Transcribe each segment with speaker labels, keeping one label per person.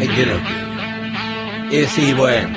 Speaker 1: Ahí tiene. Sí, bueno.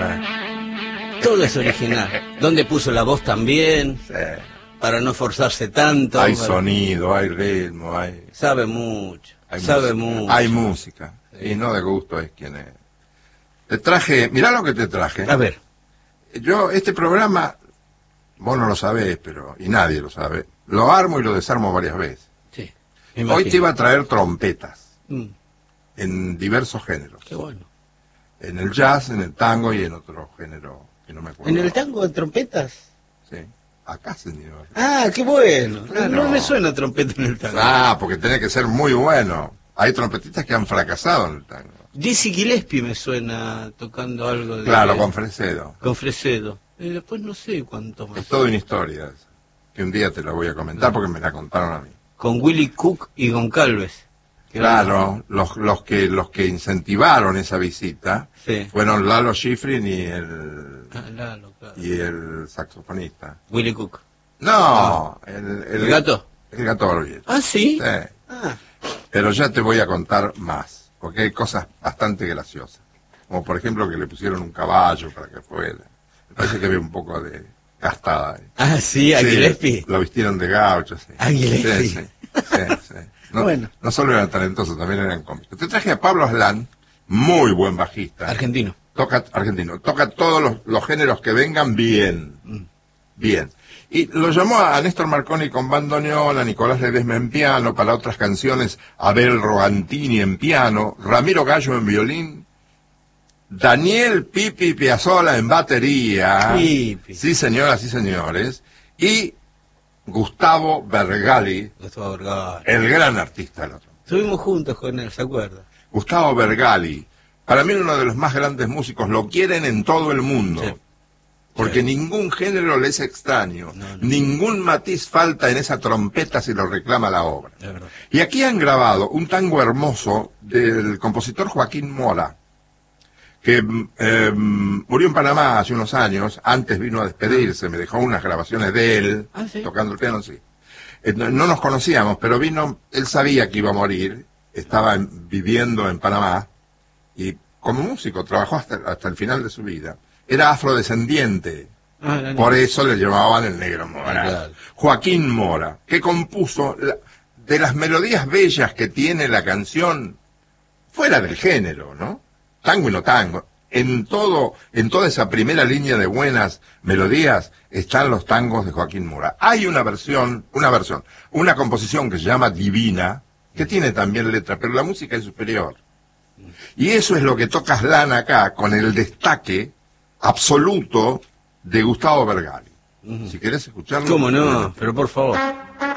Speaker 1: Todo es original. ¿Dónde puso la voz también?
Speaker 2: Sí.
Speaker 1: Para no forzarse tanto.
Speaker 2: Hay sonido, hay ritmo, hay...
Speaker 1: Sabe mucho.
Speaker 2: Hay
Speaker 1: sabe
Speaker 2: música,
Speaker 1: mucho.
Speaker 2: hay música. Sí. Y no de gusto es quien es. Te traje, mirá lo que te traje.
Speaker 1: A ver.
Speaker 2: Yo, este programa, vos no lo sabés, pero, y nadie lo sabe, lo armo y lo desarmo varias veces.
Speaker 1: Sí.
Speaker 2: Hoy te iba a traer trompetas.
Speaker 1: Mm.
Speaker 2: En diversos géneros.
Speaker 1: Qué bueno.
Speaker 2: En el jazz, en el tango y en otro género que no me acuerdo.
Speaker 1: ¿En el tango de trompetas?
Speaker 2: Sí. Acá, señor.
Speaker 1: Ah, qué bueno.
Speaker 2: Claro.
Speaker 1: No me suena trompeta en el tango.
Speaker 2: Ah, porque tiene que ser muy bueno. Hay trompetistas que han fracasado en el tango.
Speaker 1: Dizzy Gillespie me suena tocando algo de...
Speaker 2: Claro, con Fresedo.
Speaker 1: Con Fresedo. Y después no sé cuánto más.
Speaker 2: Es toda una historia esa, que un día te la voy a comentar porque me la contaron a mí.
Speaker 1: Con Willie Cook y Goncalves.
Speaker 2: Claro, los que incentivaron esa visita
Speaker 1: sí.
Speaker 2: fueron Lalo Schifrin y
Speaker 1: Lalo, claro.
Speaker 2: y el saxofonista.
Speaker 1: Willie Cook.
Speaker 2: No,
Speaker 1: ¿El gato?
Speaker 2: El gato Orvieto.
Speaker 1: Ah, ¿sí?
Speaker 2: Sí.
Speaker 1: Ah.
Speaker 2: Pero ya te voy a contar más, porque hay cosas bastante graciosas. Como por ejemplo que le pusieron un caballo para que fuera. Me parece que había un poco de gastada ahí.
Speaker 1: Ah, sí, a Gillespie.
Speaker 2: Lo vistieron de gaucho, sí.
Speaker 1: A Gillespie.
Speaker 2: Sí, sí. No,
Speaker 1: bueno.
Speaker 2: No solo eran talentosos, también eran cómicos. Te traje a Pablo Aslan, muy buen bajista.
Speaker 1: Argentino.
Speaker 2: Toca todos los géneros que vengan bien. Bien. Y lo llamó a Néstor Marconi con bandoneón, a Nicolás Ledesma en piano, para otras canciones, Abel Rogantini en piano, Ramiro Gallo en violín, Daniel Pipi Piazzolla en batería.
Speaker 1: Pipi.
Speaker 2: Sí, señoras y señores. Y Gustavo Bergali, el gran artista del otro.
Speaker 1: Estuvimos juntos con él, ¿se acuerda?
Speaker 2: Gustavo Bergali, para mí uno de los más grandes músicos, lo quieren en todo el mundo. Sí. Porque ningún género le es extraño, ningún matiz falta en esa trompeta si lo reclama la obra. Y aquí han grabado un tango hermoso del compositor Joaquín Mora, que murió en Panamá hace unos años, antes vino a despedirse, me dejó unas grabaciones de él,
Speaker 1: ¿sí?
Speaker 2: Tocando el piano, sí. No nos conocíamos, pero vino, él sabía que iba a morir, estaba viviendo en Panamá, y como músico trabajó hasta el final de su vida. Era afrodescendiente, por eso le llamaban el Negro Mora. Claro. Joaquín Mora, que compuso de las melodías bellas que tiene la canción, fuera del género, ¿no? Tango y no tango. En toda esa primera línea de buenas melodías están los tangos de Joaquín Mora. Hay una composición que se llama Divina, que tiene también letra, pero la música es superior. Y eso es lo que toca Aslan acá, con el destaque absoluto de Gustavo Bergali. Si querés escucharlo.
Speaker 1: ¿Cómo no? Pero por favor.